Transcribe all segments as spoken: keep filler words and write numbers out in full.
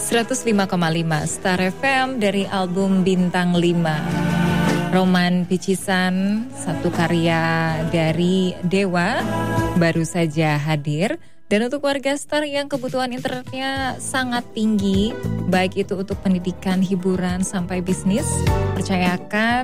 seratus lima koma lima Star F M dari album Bintang lima. Roman Picisan, satu karya dari Dewa, baru saja hadir. Dan untuk warga Star yang kebutuhan internetnya sangat tinggi, baik itu untuk pendidikan, hiburan, sampai bisnis, percayakan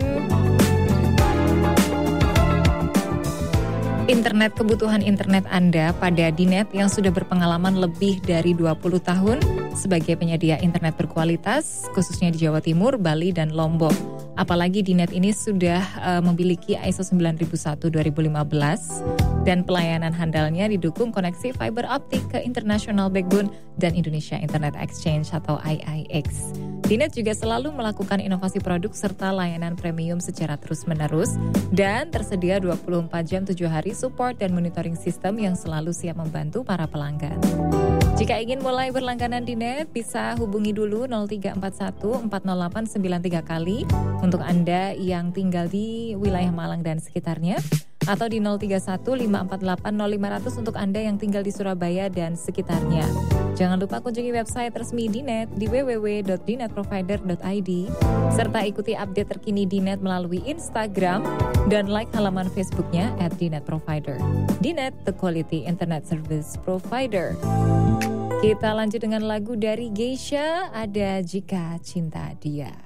internet kebutuhan internet Anda pada Dinet yang sudah berpengalaman lebih dari dua puluh tahun sebagai penyedia internet berkualitas, khususnya di Jawa Timur, Bali, dan Lombok. Apalagi Dinet ini sudah uh, memiliki I S O sembilan ribu satu dua ribu lima belas dan pelayanan handalnya didukung koneksi fiber optik ke International Backbone dan Indonesia Internet Exchange atau I I X. Dinet juga selalu melakukan inovasi produk serta layanan premium secara terus-menerus dan tersedia dua puluh empat jam tujuh hari support dan monitoring sistem yang selalu siap membantu para pelanggan. Jika ingin mulai berlangganan Dinet, bisa hubungi dulu nol tiga empat satu empat nol delapan sembilan tiga kali untuk Anda yang tinggal di wilayah Malang dan sekitarnya, atau di nol tiga satu lima empat delapan nol lima nol nol untuk Anda yang tinggal di Surabaya dan sekitarnya. Jangan lupa kunjungi website resmi Dinet di w w w dot dinet provider dot i d serta ikuti update terkini Dinet melalui Instagram dan like halaman Facebooknya at Dinet Provider. Dinet, the quality internet service provider. Kita lanjut dengan lagu dari Geisha, ada Jika Cinta Dia.